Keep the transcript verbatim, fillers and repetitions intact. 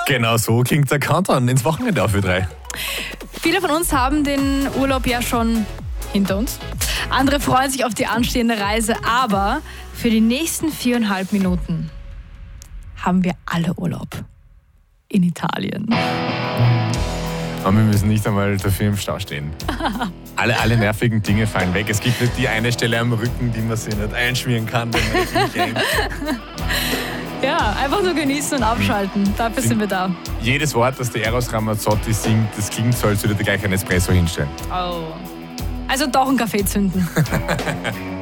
Genau so klingt der Countdown ins Wochenende auf Ö drei. Viele von uns haben den Urlaub ja schon hinter uns. Andere freuen sich auf die anstehende Reise, aber für die nächsten viereinhalb Minuten haben wir alle Urlaub in Italien. Und wir müssen nicht einmal dafür im Stau stehen. alle, alle nervigen Dinge fallen weg. Es gibt nicht die eine Stelle am Rücken, die man sich nicht einschmieren kann, wenn man nicht hängt. Ja, einfach nur genießen und abschalten. Dafür sind wir da. Jedes Wort, das der Eros Ramazzotti singt, das klingt so, als würde er gleich einen Espresso hinstellen. Oh. Also doch einen Kaffee zünden.